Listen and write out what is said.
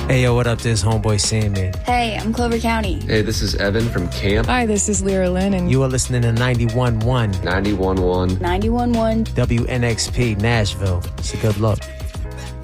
Hey, yo, what up? This homeboy Sandman. Hey, I'm Clover County. Hey, this is Evan from camp. Hi, this is Lyra Lynn, and You are listening to 91.1 91.1 91.1 WNXP Nashville. So good luck.